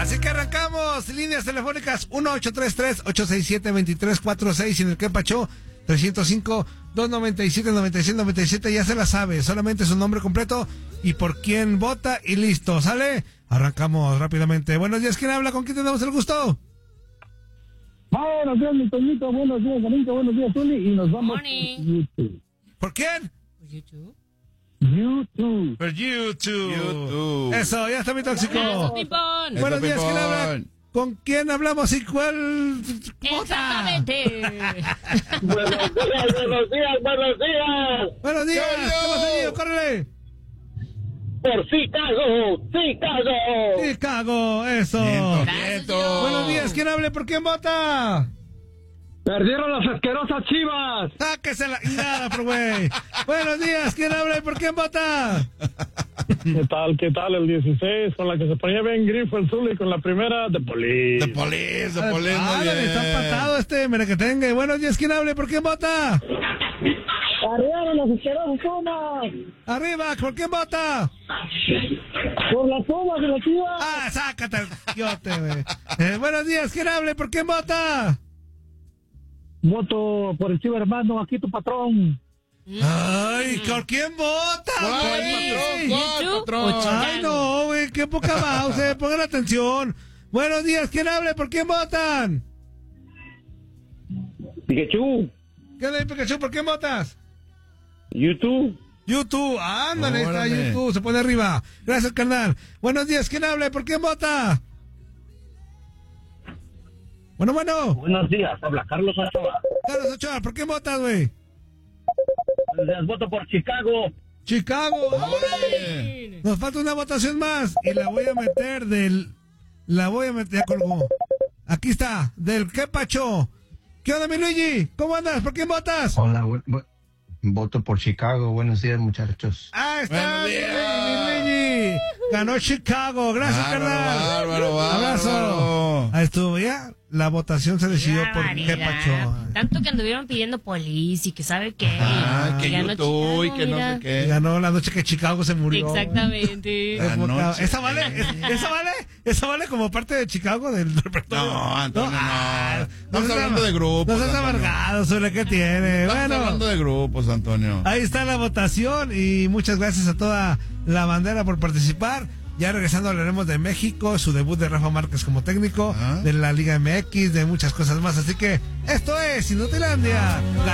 Así que arrancamos. Líneas telefónicas 1-833-867-2346 y en el que pachó 305-297-9697. Ya se la sabe, solamente su nombre completo y por quién vota y listo. ¿Sale? Arrancamos rápidamente. Buenos días, ¿quién habla? ¿Con quién tenemos el gusto? Buenos días, mi Toñito. Buenos días, Juanito. Buenos días, Zuli. Y nos vamos por YouTube. ¿Por quién? ¿Por YouTube? YouTube. Por YouTube. Eso, ya está mi tóxico. Buenos días, ¿quién habla? ¿Con quién hablamos y cuál vota? Exactamente. Buenos días, buenos días, buenos días. Buenos días, ¿qué pasa, niño? ¡Córrele! Por Chicago, Chicago. Chicago, eso. Vientos. Buenos días, ¿quién habla? ¿Por quién vota? Perdieron las asquerosas Chivas. Sáquese la nada, pero güey. Buenos días, ¿quién habla y por quién vota? ¿Qué tal, qué tal? El 16, con la que se ponía bien grifo el Zuli, con la primera de Police. De Police, muy bien. Está empatado este merequetengue. Buenos días, ¿quién habla y por quién vota? Arriba las asquerosas Pumas. Arriba, ¿por quién vota? Por las Pumas de la Chivas. Ah, sácate el quiote, güey. Buenos días, ¿quién habla y por quién vota? Voto por el Chivo hermano, aquí tu patrón. Ay, ¿por quién vota, güey? ¿YouTube patrón? o Chicago? Ay, no, güey, qué poca mouse, pongan atención. Buenos días, ¿quién habla y por quién votan? Pikachu. ¿Qué onda, Pikachu? ¿Por quién votas? YouTube. YouTube, ándale, está Órale. YouTube, se pone arriba. Gracias, carnal. Buenos días, ¿quién habla y por quién vota? Bueno. Buenos días, habla Carlos Ochoa. Carlos Ochoa, ¿por quién votas, güey? Les voto por Chicago. Chicago. Órale. Nos falta una votación más y la voy a meter, ya colgó. Aquí está, del que pacho. ¿Qué onda, mi Luigi? ¿Cómo andas? ¿Por quién votas? Hola, voto por Chicago. Buenos días, muchachos. Ah, está, Buenos días. mi Luigi. Ganó Chicago. Gracias, carnal. Bárbaro. Abrazo. Ahí estuvo, ya. La votación se decidió Qué por qué barbaridad. pacho. Tanto que anduvieron pidiendo Police y que sabe qué. Que ganó YouTube y Chicago, que no mira. sé qué. Ganó la noche que Chicago se murió. Exactamente. Qué poca- Anoche. ¿Esa vale como parte de Chicago del repertorio? No, Antonio, no. Estamos seas hablando de grupos, No seas Antonio. amargado sobre qué tiene. Estamos Bueno, hablando de grupos, Antonio. ahí está la votación y muchas gracias a toda la bandera por participar. Ya regresando hablaremos de México, su debut de Rafa Márquez como técnico, Ah. de la Liga MX, de muchas cosas más. Así que esto es Inutilandia.